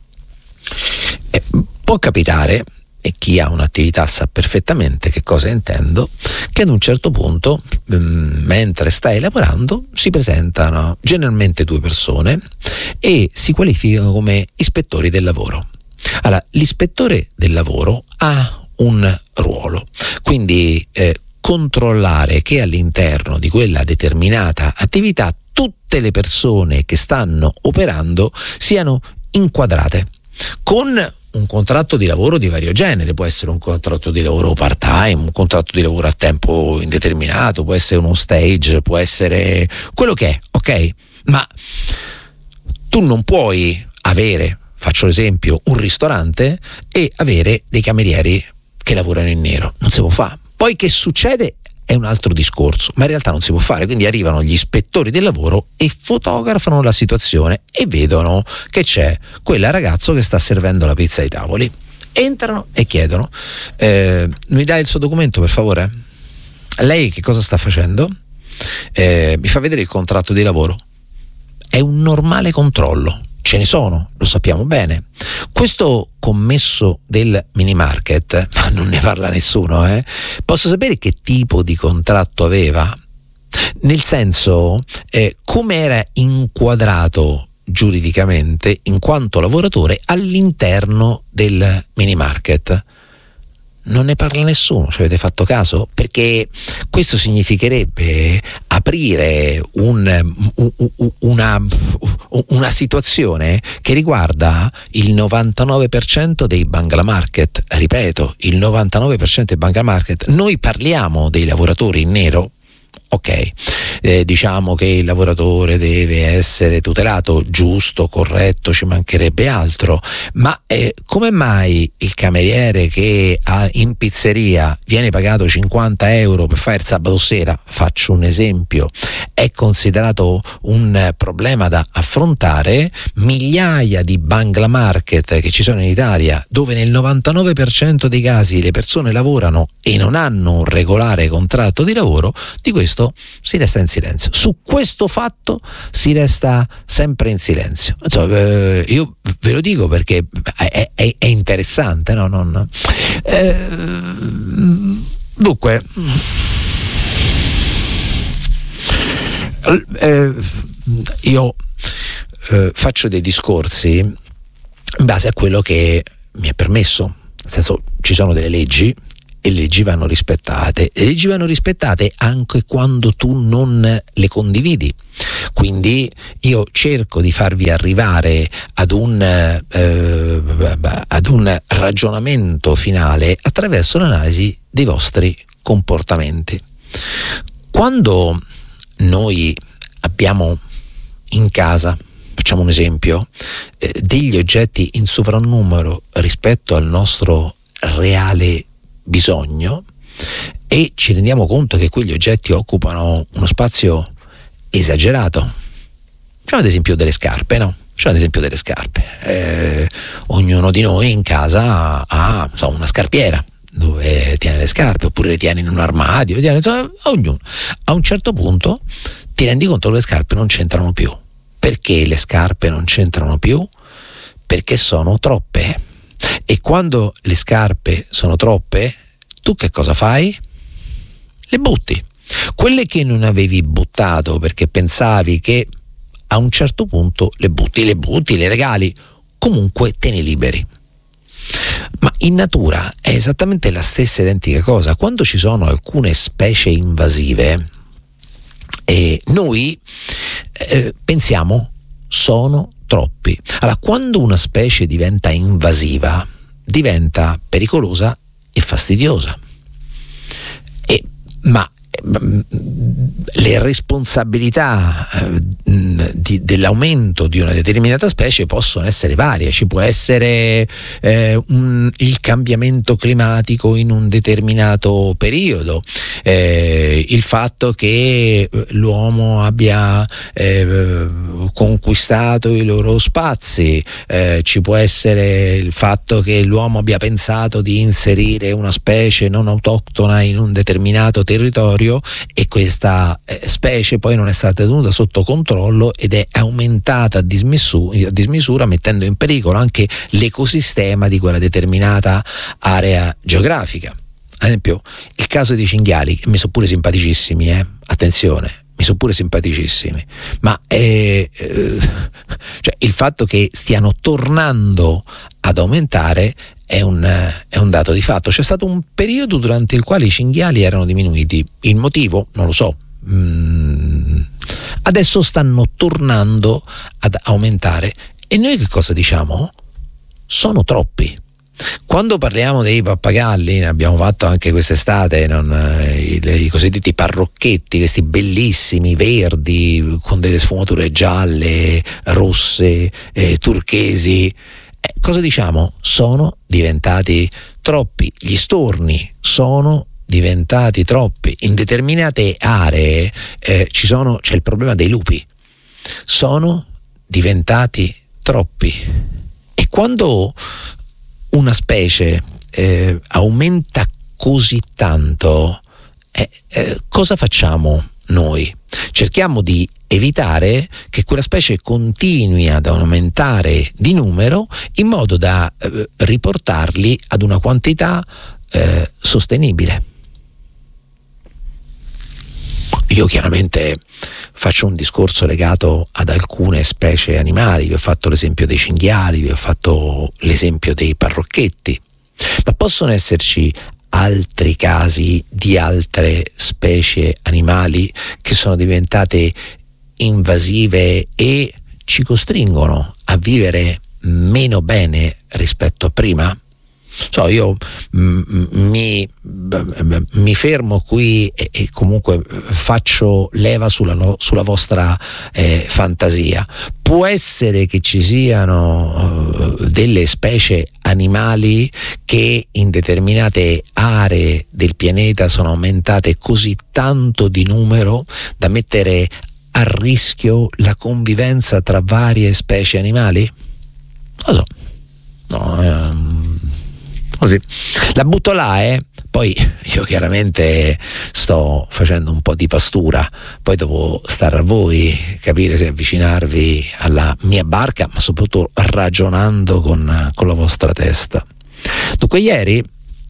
[SPEAKER 1] eh, può capitare, e chi ha un'attività sa perfettamente che cosa intendo, che ad un certo punto, mh, mentre stai lavorando, si presentano generalmente due persone e si qualificano come ispettori del lavoro. Allora, l'ispettore del lavoro ha un ruolo, quindi eh, controllare che all'interno di quella determinata attività tutte le persone che stanno operando siano inquadrate con un contratto di lavoro di vario genere. Può essere un contratto di lavoro part-time, un contratto di lavoro a tempo indeterminato, può essere uno stage, può essere quello che è, ok? Ma tu non puoi avere, faccio l'esempio, un ristorante e avere dei camerieri che lavorano in nero. Non si può fare. Poi che succede? È un altro discorso, ma in realtà non si può fare. Quindi arrivano gli ispettori del lavoro e fotografano la situazione e vedono che c'è quel ragazzo che sta servendo la pizza ai tavoli. Entrano e chiedono: eh, mi dai il suo documento, per favore? Lei che cosa sta facendo? Eh, mi fa vedere il contratto di lavoro. È un normale controllo. Ce ne sono, lo sappiamo bene. Questo commesso del mini market, ma non ne parla nessuno, eh? Posso sapere che tipo di contratto aveva? Nel senso, eh, come era inquadrato giuridicamente in quanto lavoratore all'interno del mini market? Non ne parla nessuno, ci avete fatto caso? Perché questo significherebbe aprire un, una, una situazione che riguarda il novantanove per cento dei Bangla Market. Ripeto, il novantanove per cento dei Bangla Market. Noi parliamo dei lavoratori in nero, ok, eh, diciamo che il lavoratore deve essere tutelato, giusto, corretto, ci mancherebbe altro, ma eh, come mai il cameriere che ha, in pizzeria viene pagato cinquanta euro per fare il sabato sera, faccio un esempio, è considerato un problema da affrontare? Migliaia di bangla market che ci sono in Italia, dove nel novantanove per cento dei casi le persone lavorano e non hanno un regolare contratto di lavoro, di questo si resta in silenzio. Su questo fatto si resta sempre in silenzio. Insomma, eh, io ve lo dico perché è, è, è interessante, no? Non, eh, dunque, eh, io eh, faccio dei discorsi in base a quello che mi è permesso, nel senso, ci sono delle leggi e le leggi vanno rispettate, le leggi vanno rispettate anche quando tu non le condividi. Quindi io cerco di farvi arrivare ad un, eh, ad un ragionamento finale attraverso l'analisi dei vostri comportamenti. Quando noi abbiamo in casa, facciamo un esempio, eh, degli oggetti in sovrannumero rispetto al nostro reale bisogno e ci rendiamo conto che quegli oggetti occupano uno spazio esagerato, facciamo ad esempio delle scarpe, no? Facciamo ad esempio delle scarpe, eh, ognuno di noi in casa ha so, una scarpiera dove tiene le scarpe, oppure le tiene in un armadio, tiene, ognuno. A un certo punto ti rendi conto che le scarpe non c'entrano più. Perché le scarpe non c'entrano più? Perché sono troppe. E quando le scarpe sono troppe, tu che cosa fai? Le butti. Quelle che non avevi buttato perché pensavi che a un certo punto le butti, le butti, le regali, comunque te ne liberi. Ma in natura è esattamente la stessa identica cosa. Quando ci sono alcune specie invasive, eh, noi eh, pensiamo sono troppi. Allora, quando una specie diventa invasiva, diventa pericolosa e fastidiosa. E, ma le responsabilità eh, di, dell'aumento di una determinata specie possono essere varie. Ci può essere eh, un, il cambiamento climatico in un determinato periodo, eh, il fatto che l'uomo abbia eh, conquistato i loro spazi, eh, ci può essere il fatto che l'uomo abbia pensato di inserire una specie non autoctona in un determinato territorio e questa eh, specie poi non è stata tenuta sotto controllo ed è aumentata a dismisura, a dismisura mettendo in pericolo anche l'ecosistema di quella determinata area geografica. Ad esempio il caso dei cinghiali, che mi sono pure simpaticissimi, eh? attenzione, mi sono pure simpaticissimi, ma eh, eh, cioè il fatto che stiano tornando ad aumentare è un, è un dato di fatto. C'è stato un periodo durante il quale i cinghiali erano diminuiti, il motivo non lo so, mm, adesso stanno tornando ad aumentare e noi che cosa diciamo? Sono troppi. Quando parliamo dei pappagalli, ne abbiamo fatto anche quest'estate, non, i, i cosiddetti parrocchetti, questi bellissimi verdi con delle sfumature gialle, rosse, eh, turchesi, eh, cosa diciamo? Sono diventati troppi. Gli storni sono diventati troppi. In determinate aree eh, ci sono, c'è il problema dei lupi, sono diventati troppi. E quando una specie eh, aumenta così tanto, eh, eh, cosa facciamo noi? Cerchiamo di evitare che quella specie continui ad aumentare di numero in modo da eh, riportarli ad una quantità eh, sostenibile. Io chiaramente faccio un discorso legato ad alcune specie animali, vi ho fatto l'esempio dei cinghiali, vi ho fatto l'esempio dei parrocchetti, ma possono esserci altri casi di altre specie animali che sono diventate invasive e ci costringono a vivere meno bene rispetto a prima? So, io mm, mi, mi fermo qui e, e comunque faccio leva sulla, no, sulla vostra eh, fantasia. Può essere che ci siano uh, delle specie animali che in determinate aree del pianeta sono aumentate così tanto di numero da mettere a rischio la convivenza tra varie specie animali? Non lo so. No, ehm, così. La butto là, eh. Poi io chiaramente sto facendo un po' di pastura, poi dopo stare a voi capire se avvicinarvi alla mia barca, ma soprattutto ragionando con, con la vostra testa. Dunque, ieri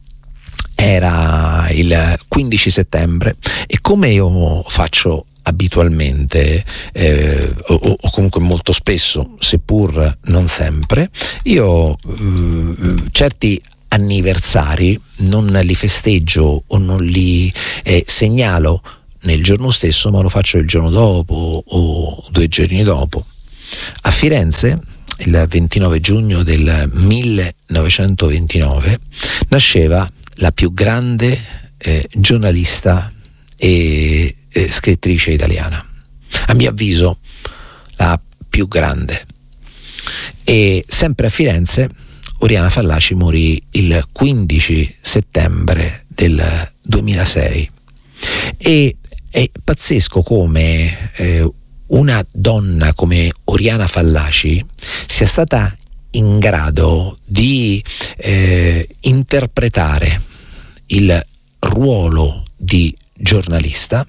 [SPEAKER 1] era il quindici settembre e come io faccio abitualmente eh, o, o comunque molto spesso, seppur non sempre, io eh, certi anniversari non li festeggio o non li eh, segnalo nel giorno stesso, ma lo faccio il giorno dopo o due giorni dopo. A Firenze, il ventinove giugno del millenovecentoventinove, nasceva la più grande eh, giornalista e eh, scrittrice italiana, a mio avviso la più grande. E sempre a Firenze Oriana Fallaci morì il quindici settembre del duemilasei. E è pazzesco come eh, una donna come Oriana Fallaci sia stata in grado di eh, interpretare il ruolo di giornalista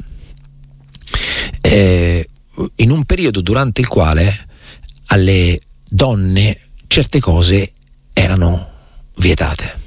[SPEAKER 1] eh, in un periodo durante il quale alle donne certe cose erano vietate.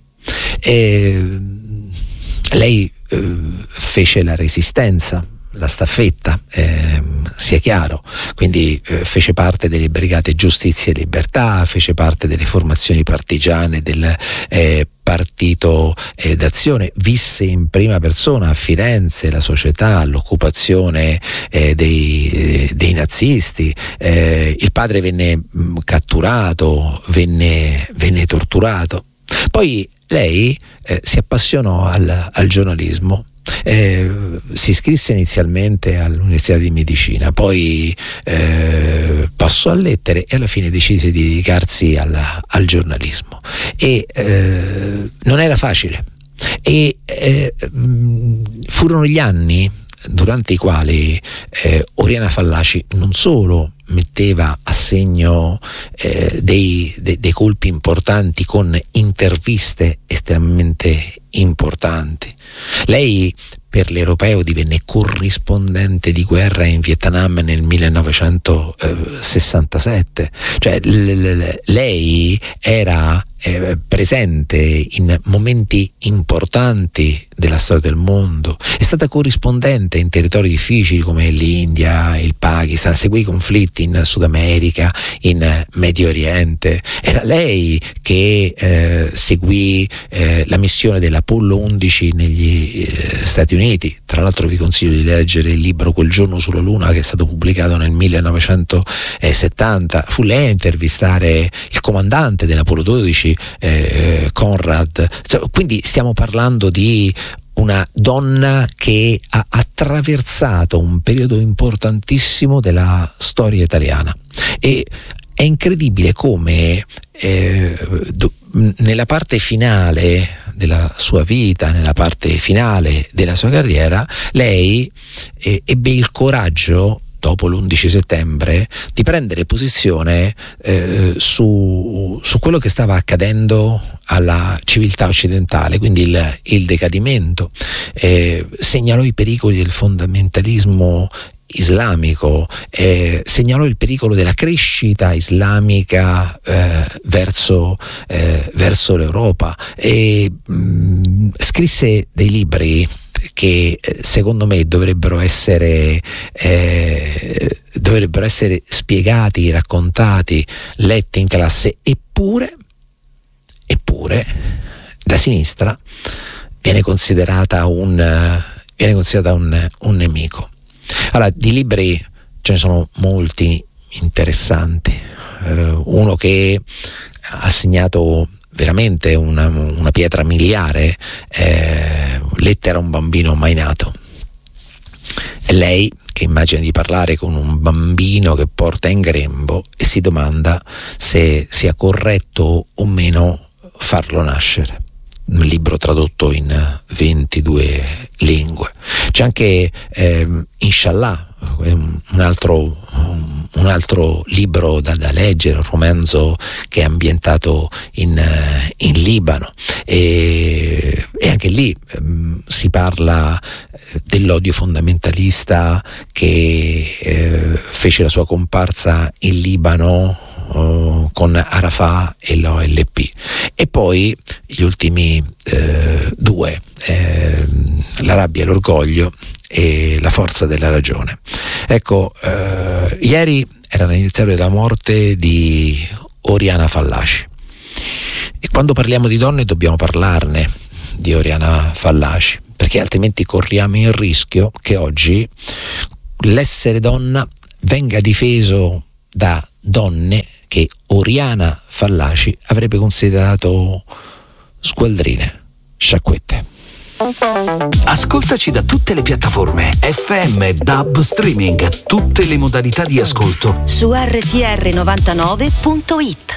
[SPEAKER 1] E lei eh, fece la resistenza, la staffetta, eh, sia chiaro, quindi eh, fece parte delle Brigate Giustizia e Libertà, fece parte delle formazioni partigiane del eh, Partito eh, d'Azione, visse in prima persona a Firenze la società, l'occupazione eh, dei, eh, dei nazisti, eh, il padre venne mh, catturato, venne, venne torturato. Poi lei eh, si appassionò al, al giornalismo. Eh, si iscrisse inizialmente all'Università di Medicina, poi eh, passò a lettere e alla fine decise di dedicarsi alla, al giornalismo. E eh, non era facile. E eh, furono gli anni durante i quali eh, Oriana Fallaci non solo metteva a segno eh, dei, dei, dei colpi importanti con interviste estremamente importanti. Lei per l'Europeo divenne corrispondente di guerra in Vietnam nel millenovecentosessantasette, cioè l- l- lei era eh, presente in momenti importanti della storia del mondo, è stata corrispondente in territori difficili come l'India, il Pakistan, seguì i conflitti in Sud America, in Medio Oriente. Era lei che eh, seguì eh, la missione dell'Apollo undici negli eh, Stati Uniti. Tra l'altro vi consiglio di leggere il libro Quel giorno sulla Luna, che è stato pubblicato nel millenovecentosettanta. Fu lei a intervistare il comandante dell'Apollo dodici, eh, Conrad. Quindi stiamo parlando di una donna che ha attraversato un periodo importantissimo della storia italiana. E è incredibile come eh, do, nella parte finale della sua vita, nella parte finale della sua carriera, lei eh, ebbe il coraggio, dopo l'undici settembre, di prendere posizione eh, su, su quello che stava accadendo alla civiltà occidentale, quindi il, il decadimento. Eh, segnalò i pericoli del fondamentalismo islamico, eh, segnalò il pericolo della crescita islamica eh, verso, eh, verso l'Europa e mh, scrisse dei libri che secondo me dovrebbero essere eh, dovrebbero essere spiegati, raccontati, letti in classe. Eppure eppure da sinistra viene considerata un viene considerata un, un nemico. Allora, di libri ce ne sono molti interessanti. Uh, uno che ha segnato veramente una, una pietra miliare, eh, lettera a un bambino mai nato. È lei che immagina di parlare con un bambino che porta in grembo e si domanda se sia corretto o meno farlo nascere. Un libro tradotto in ventidue lingue. C'è anche eh, Inshallah, un altro, un altro libro da, da leggere, un romanzo che è ambientato in, in Libano, e, e anche lì um, si parla dell'odio fondamentalista che eh, fece la sua comparsa in Libano uh, con Arafat e l'O L P, e poi gli ultimi eh, due, eh, la rabbia e l'orgoglio e la forza della ragione. Ecco, eh, ieri era l'anniversario della morte di Oriana Fallaci, e quando parliamo di donne dobbiamo parlarne di Oriana Fallaci, perché altrimenti corriamo il rischio che oggi l'essere donna venga difeso da donne che Oriana Fallaci avrebbe considerato squaldrine, sciacquette.
[SPEAKER 10] Ascoltaci da tutte le piattaforme F M, D A B, streaming, tutte le modalità di ascolto
[SPEAKER 3] su R T R novantanove punto it.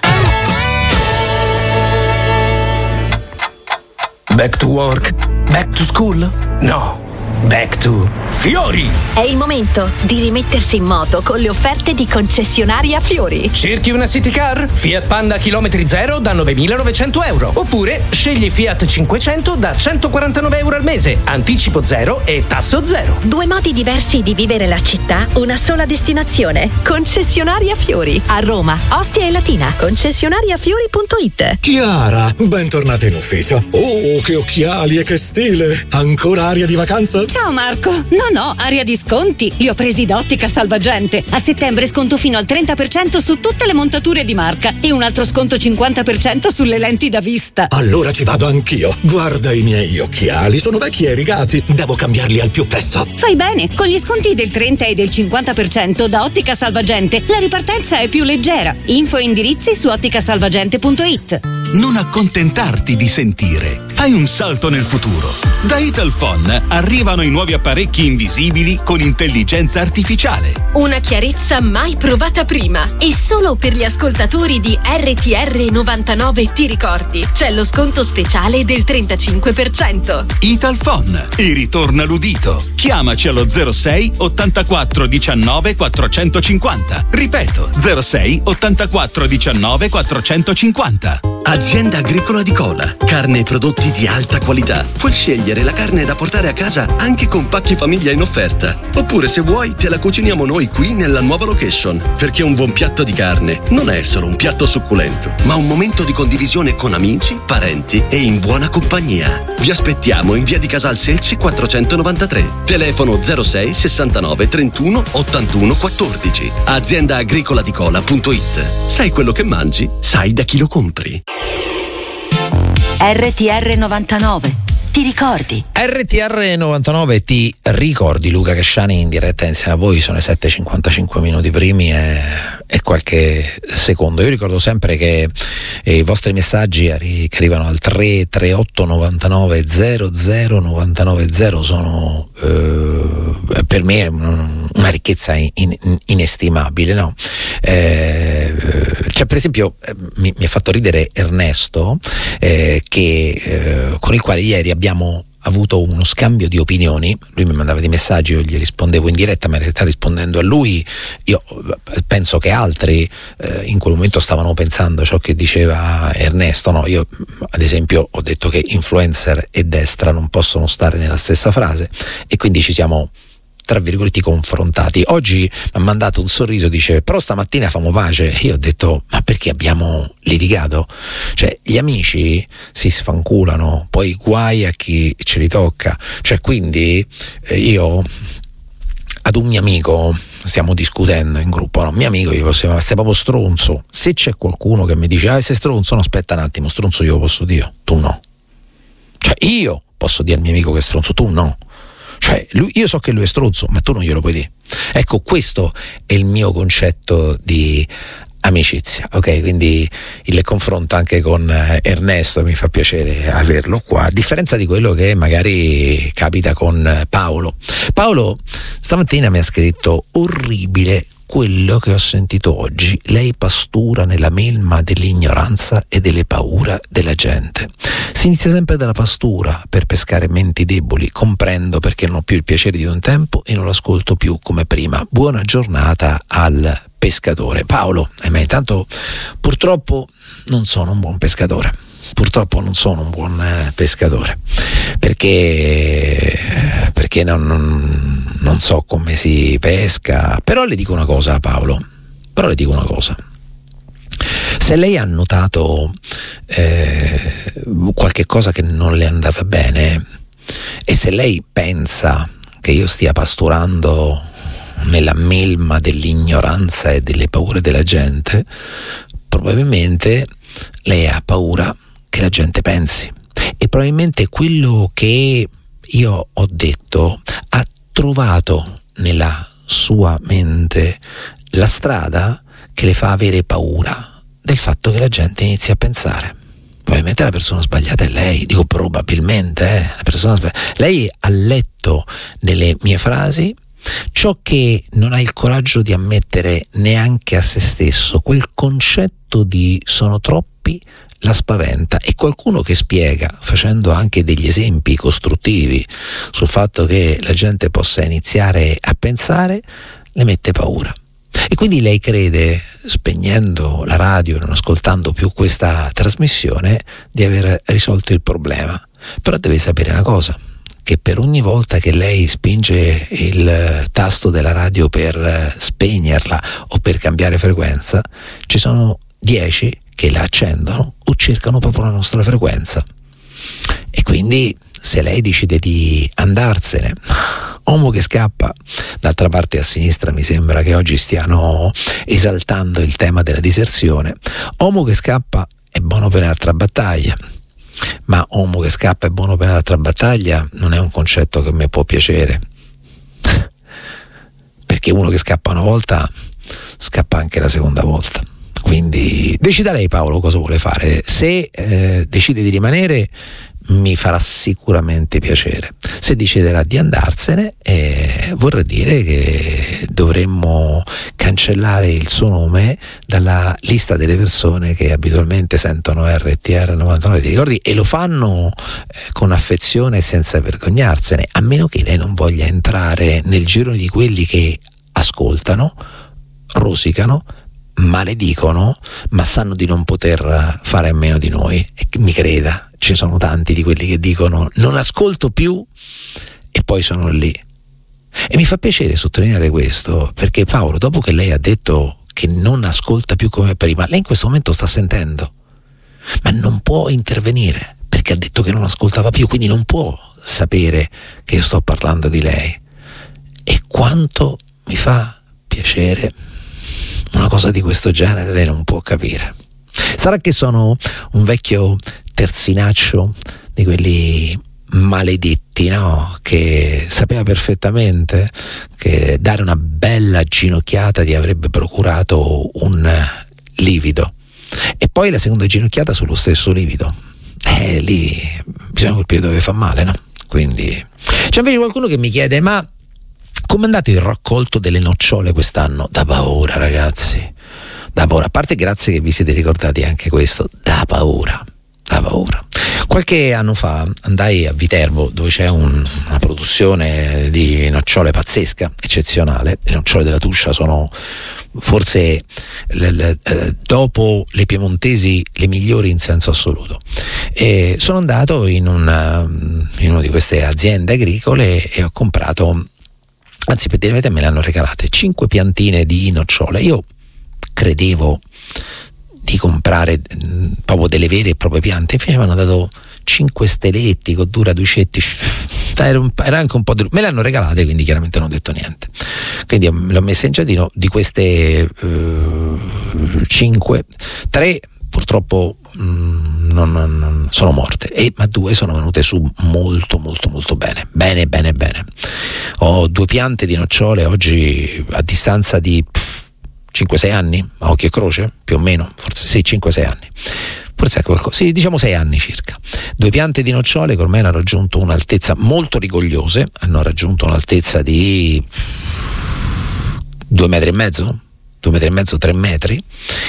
[SPEAKER 10] Back to work? Back to school? No, back to Fiori!
[SPEAKER 5] È il momento di rimettersi in moto con le offerte di concessionaria Fiori.
[SPEAKER 16] Cerchi una City Car? Fiat Panda chilometri zero da novemilanovecento euro. Oppure scegli Fiat cinquecento da centoquarantanove euro al mese, anticipo zero e tasso zero.
[SPEAKER 5] Due modi diversi di vivere la città, una sola destinazione. Concessionaria Fiori. A Roma, Ostia e Latina. concessionaria fiori punto it.
[SPEAKER 17] Chiara, bentornata in ufficio. Oh, che occhiali e che stile! Ancora aria di vacanza?
[SPEAKER 18] Ciao Marco. No, no, aria di sconti. Li ho presi da Ottica Salvagente. A settembre sconto fino al trenta per cento su tutte le montature di marca e un altro sconto cinquanta per cento sulle lenti da vista.
[SPEAKER 17] Allora ci vado anch'io. Guarda i miei occhiali, sono vecchi e rigati. Devo cambiarli al più presto.
[SPEAKER 18] Fai bene, con gli sconti del trenta e del cinquanta per cento da Ottica Salvagente la ripartenza è più leggera. Info e indirizzi su otticasalvagente punto it.
[SPEAKER 10] Non accontentarti di sentire. Fai un salto nel futuro. Da Italphone arrivano i nuovi apparecchi invisibili con intelligenza artificiale.
[SPEAKER 4] Una chiarezza mai provata prima. E solo per gli ascoltatori di R T R novantanove ti ricordi. C'è lo sconto speciale del trentacinque per cento.
[SPEAKER 10] Italphone. E ritorna l'udito. Chiamaci allo zero sei ottantaquattro diciannove quattrocentocinquanta. Ripeto, zero sei ottantaquattro diciannove quattrocentocinquanta. Azienda Agricola di Cola. Carne e prodotti di alta qualità. Puoi scegliere la carne da portare a casa anche con pacchi famiglia in offerta. Oppure se vuoi te la cuciniamo noi qui nella nuova location. Perché un buon piatto di carne non è solo un piatto succulento, ma un momento di condivisione con amici, parenti e in buona compagnia. Vi aspettiamo in via di Casal Selci quattrocentonovantatré. Telefono zero sei sessantanove trentuno ottantuno quattordici. azienda agricola di cola punto it. Sai quello che mangi? Sai da chi lo compri.
[SPEAKER 3] R T R novantanove. Ti ricordi?
[SPEAKER 1] R T R novantanove ti ricordi. Luca Casciani in diretta insieme a voi. Sono le sette e cinquantacinque minuti primi e, e qualche secondo. Io ricordo sempre che eh, i vostri messaggi arri- che arrivano al tre tre otto novantanove zero zero novantanove zero sono eh, per me una ricchezza in, in, inestimabile, no? Eh, cioè per esempio eh, mi, mi ha fatto ridere Ernesto eh, che, eh, con il quale ieri abbiamo avuto uno scambio di opinioni. Lui mi mandava dei messaggi, io gli rispondevo in diretta, ma in realtà rispondendo a lui io penso che altri eh, in quel momento stavano pensando ciò che diceva Ernesto, no? Io ad esempio ho detto che influencer e destra non possono stare nella stessa frase e quindi ci siamo tra virgolette confrontati. Oggi mi ha mandato un sorriso, dice però stamattina famo pace. Io ho detto ma perché abbiamo litigato? Cioè gli amici si sfanculano, poi guai a chi ce li tocca. Cioè quindi eh, io ad un mio amico stiamo discutendo in gruppo, no? Mio amico, io posso dire, sei proprio stronzo. Se c'è qualcuno che mi dice ah sei stronzo, no aspetta un attimo, stronzo io lo posso dire, tu no. Cioè io posso dire al mio amico che è stronzo, tu no. Cioè lui, io so che lui è stronzo, ma tu non glielo puoi dire. Ecco, questo è il mio concetto di amicizia, ok? Quindi il confronto anche con Ernesto mi fa piacere averlo qua, a differenza di quello che magari capita con Paolo. Paolo stamattina mi ha scritto: orribile quello che ho sentito oggi, lei pastura nella melma dell'ignoranza e delle paure della gente. Si inizia sempre dalla pastura per pescare menti deboli, comprendo perché non ho più il piacere di un tempo e non lo ascolto più come prima. Buona giornata al pescatore. Paolo, ahimè, tanto purtroppo non sono un buon pescatore. Purtroppo non sono un buon eh, pescatore perché, perché non, non, non so come si pesca, però le dico una cosa a Paolo, però le dico una cosa. Se lei ha notato eh, qualche cosa che non le andava bene e se lei pensa che io stia pasturando nella melma dell'ignoranza e delle paure della gente, probabilmente lei ha paura che la gente pensi, e probabilmente quello che io ho detto ha trovato nella sua mente la strada che le fa avere paura del fatto che la gente inizi a pensare. Probabilmente la persona sbagliata è lei, dico probabilmente, eh, la persona sbagliata. Lei ha letto nelle mie frasi ciò che non ha il coraggio di ammettere neanche a se stesso, quel concetto di sono troppi la spaventa, e qualcuno che spiega facendo anche degli esempi costruttivi sul fatto che la gente possa iniziare a pensare le mette paura. E quindi lei crede, spegnendo la radio e non ascoltando più questa trasmissione, di aver risolto il problema. Però deve sapere una cosa, che per ogni volta che lei spinge il tasto della radio per spegnerla o per cambiare frequenza, ci sono dieci che la accendono o cercano proprio la nostra frequenza. E quindi se lei decide di andarsene, uomo che scappa, d'altra parte a sinistra mi sembra che oggi stiano esaltando il tema della diserzione, uomo che scappa è buono per un'altra battaglia, ma uomo che scappa è buono per un'altra battaglia non è un concetto che mi può piacere, perché uno che scappa una volta scappa anche la seconda volta. Quindi decida lei, Paolo, cosa vuole fare. Se eh, decide di rimanere mi farà sicuramente piacere, se deciderà di andarsene eh, vorrà dire che dovremmo cancellare il suo nome dalla lista delle persone che abitualmente sentono R T R novantanove, ti ricordi, e lo fanno eh, con affezione e senza vergognarsene, a meno che lei non voglia entrare nel girone di quelli che ascoltano, rosicano, maledicono, ma sanno di non poter fare a meno di noi. E mi creda, ci sono tanti di quelli che dicono non ascolto più e poi sono lì. E mi fa piacere sottolineare questo, perché Paolo, dopo che lei ha detto che non ascolta più come prima, lei in questo momento sta sentendo, ma non può intervenire perché ha detto che non ascoltava più, quindi non può sapere che io sto parlando di lei. E quanto mi fa piacere una cosa di questo genere, lei non può capire. Sarà che sono un vecchio terzinaccio di quelli maledetti, no? Che sapeva perfettamente che dare una bella ginocchiata gli avrebbe procurato un livido, e poi la seconda ginocchiata sullo stesso livido. Eh, lì bisogna colpire dove fa male, no? Quindi c'è invece qualcuno che mi chiede: ma com'è andato il raccolto delle nocciole quest'anno? Da paura, ragazzi, da paura. A parte, grazie che vi siete ricordati anche questo, da paura, da paura. Qualche anno fa andai a Viterbo, dove c'è un, una produzione di nocciole pazzesca, eccezionale. Le nocciole della Tuscia sono forse le, le, eh, dopo le piemontesi le migliori in senso assoluto. E sono andato in una, in una di queste aziende agricole e ho comprato, anzi per dire la verità me le hanno regalate, cinque piantine di nocciole. Io credevo di comprare mh, proprio delle vere e proprie piante, invece mi hanno dato cinque steletti con dura ducetti, era, un, era anche un po' duro. Me le hanno regalate, quindi chiaramente non ho detto niente, quindi l'ho messa in giardino. Di queste uh, cinque, tre purtroppo mh, non, non, non sono morte, e, ma due sono venute su molto molto molto bene, bene bene bene. Ho due piante di nocciole oggi a distanza di pff, cinque sei anni, a occhio e croce, più o meno, forse sì, cinque sei anni. Forse è qualcosa, sì, diciamo sei anni circa. Due piante di nocciole che ormai hanno raggiunto un'altezza molto rigogliose, hanno raggiunto un'altezza di due metri e mezzo, due metri e mezzo, tre metri.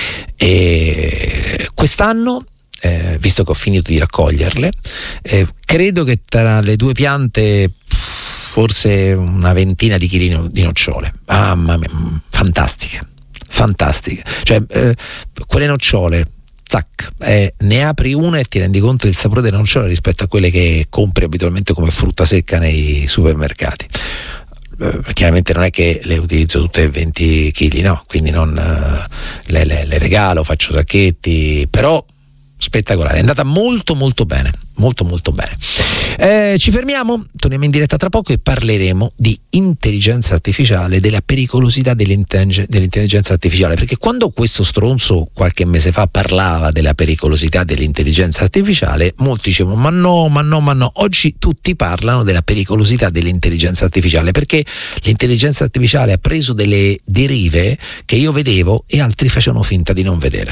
[SPEAKER 1] E quest'anno, eh, visto che ho finito di raccoglierle, eh, credo che tra le due piante forse una ventina di chili di nocciole. Ah, mamma mia, fantastiche, fantastiche. Cioè, eh, quelle nocciole, zac, eh, ne apri una e ti rendi conto del sapore delle nocciole rispetto a quelle che compri abitualmente come frutta secca nei supermercati. Eh, chiaramente non è che le utilizzo tutte venti chili, no, quindi non eh, le, le, le regalo, faccio sacchetti, però spettacolare, è andata molto molto bene, molto molto bene. Eh, ci fermiamo, torniamo in diretta tra poco e parleremo di intelligenza artificiale, della pericolosità dell'intelligenza artificiale, perché quando questo stronzo qualche mese fa parlava della pericolosità dell'intelligenza artificiale, molti dicevano ma no, ma no, ma no, oggi tutti parlano della pericolosità dell'intelligenza artificiale, perché l'intelligenza artificiale ha preso delle derive che io vedevo e altri facevano finta di non vedere.